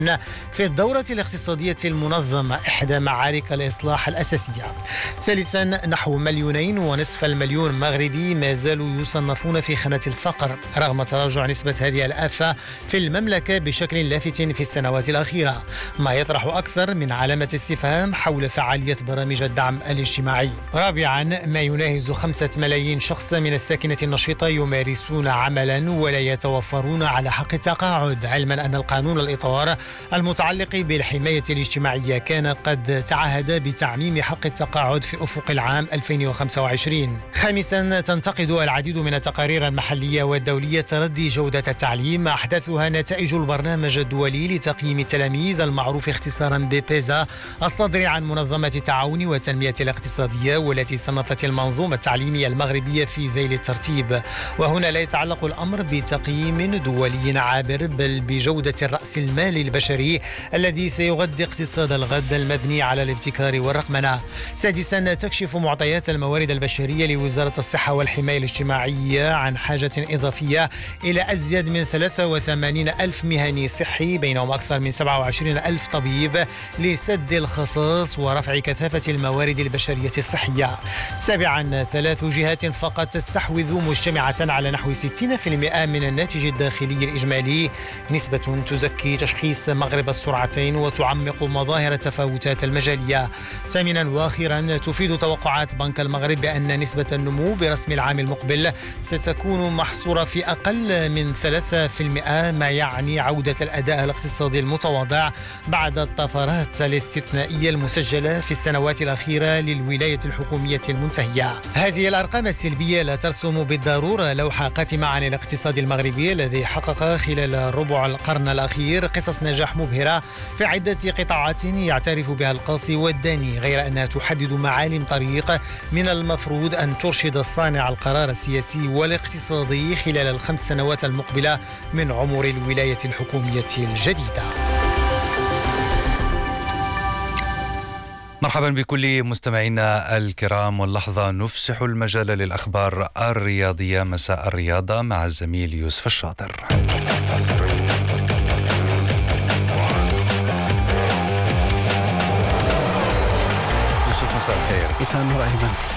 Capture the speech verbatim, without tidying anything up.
في الدورة الاقتصادية المنظمة إحدى معارك الإصلاح الأساسية. ثالثا، نحو مليونين ونصف المليون مغربي ما زالوا يصنفون في خانة الفقر رغم تراجع نسبة هذه الآفة في المملكة بشكل لافت في السنوات الأخيرة، ما يطرح أكثر من علامة استفهام حول فعالية برامج الدعم الاجتماعي. رابعا، ما يناهز خمسة ملايين شخص من الساكنة النشيطة يمارسون عملا ولا يتوفرون على حق التقاعد، علما أن القانون الإطار المتعلق بالحماية الاجتماعية كان قد تعهد بتعميم حق التقاعد في أفق العام ألفين وخمسة وعشرين. خامسا، تنتقد العديد من التقارير المحلية والدولية تردي جودة التعليم، أحدثها نتائج البرنامج الدولي لتقييم التلاميذ المعروف اختصارا ببيزا الصادر عن منظمة التعاون والتنمية الاقتصادية، والتي صنفت المنظومة التعليمية المغربية في ذيل الترتيب. وهنا لا يتعلق الأمر بتقييم دولي عابر بل بجودة الرأس المال البشري الذي سيغذي اقتصاد الغد المبني على الابتكار والرقمنة. سادسا، تكشف معطيات الموارد البشرية لوزارة الصحة والحماية الاجتماعية عن حاجة إضافية إلى أزيد من ثلاثة وثمانين ألف مهني صحي، بينهم أكثر من سبعة وعشرين ألف طبيب، لسد الخصاص ورفع كثافة الموارد البشرية الصحية. سابعا، ثلاث جهات فقط تستحوذ مجتمعة على نحو ستين بالمئة من الناتج الداخلي الإجمالي، نسبة تزكي تشخيص مغرب السرعتين وتعمق مظاهر التفاوتات المجالية. ثامنا واخيرا، تفيد توقعات بنك المغرب بأن نسبة النمو برسم العام المقبل ستكون محصورة في أقل من ثلاثة بالمئة، ما يعني عودة الأداء الاقتصادي المتواضع بعد الطفرات الاستثنائية المسجلة في السنوات الأخيرة للولاية الحكومية المنتهية. هذه الأرقام السلبية لا ترسم بالضرورة لوحة قاتمة عن الاقتصاد المغربي الذي حقق خلال ربع القرن الأخير قصص نجاح مبهرة في عدة قطاعات يعترف بها القاصي والداني، غير أنها تحدد معالم طريق من المفروض أن ترشد صانع القرار السياسي والاقتصادي خلال الخمس سنوات المقبلة من عمر الولاية الحكومية الجديدة. مرحبا بكل مستمعينا الكرام، واللحظة نفسح المجال للأخبار الرياضية مساء الرياضة مع الزميل يوسف الشاطر. يوسف، مساء الخير. مساء النور أيمن.